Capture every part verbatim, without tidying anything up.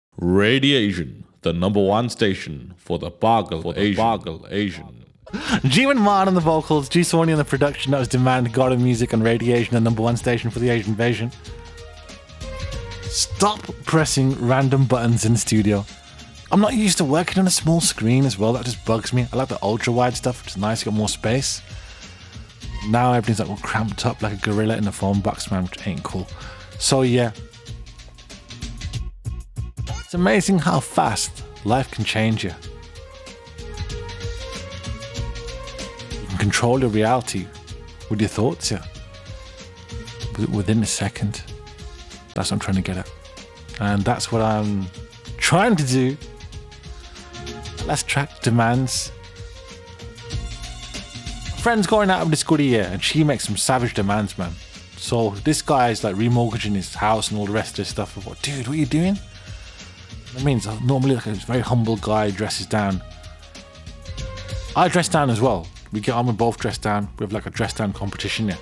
Radiation, the number one station for the Bargle for the Asian. Bargle Asian. G and Man on the vocals, G Sony on the production. That was Demand, God of Music, and Radiation, the number one station for the Asian invasion. Stop pressing random buttons in the studio. I'm not used to working on a small screen as well. That just bugs me. I like the ultra wide stuff, which is nice. You got more space. Now everything's like all cramped up like a gorilla in a phone box, man, which ain't cool. So yeah, it's amazing how fast life can change you. You can control your reality with your thoughts, yeah. Within a second. That's what I'm trying to get at. And that's what I'm trying to do. Last track, Demands. Friend's going out of this goodie year and she makes some savage demands, man. So this guy's like remortgaging his house and all the rest of this stuff. I thought, dude, what are you doing? That means I'm normally like a very humble guy, dresses down. I dress down as well. We get on, we both dress down. We have like a dress down competition, yeah.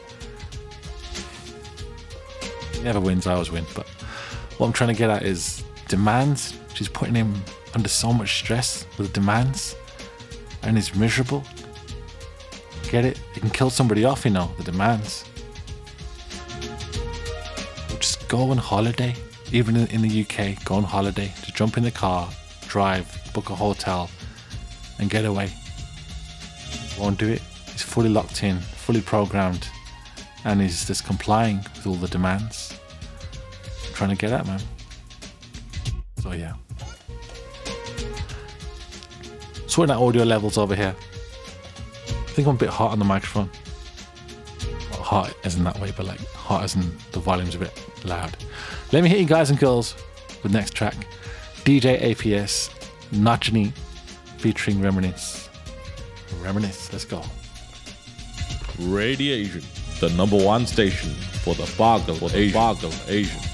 He never wins, I always win. But what I'm trying to get at is demands. She's putting him under so much stress with demands. And he's miserable. Get it? You can kill somebody off, you know, the demands. Or just go on holiday. Even in, in the U K, go on holiday. Just jump in the car, drive, book a hotel, and get away. Won't do it. He's fully locked in, fully programmed, and he's just complying with all the demands. I'm trying to get at, man. So yeah. Sorting out audio levels over here. I think I'm a bit hot on the microphone. Not hot as in that way, but like hot as in the volume's a bit loud. Let me hit you guys and girls with next track. D J A P S, Nachni, featuring Reminisce. Reminisce, let's go. Radiation, the number one station for the Bargle for the Asian. Bargle Asian.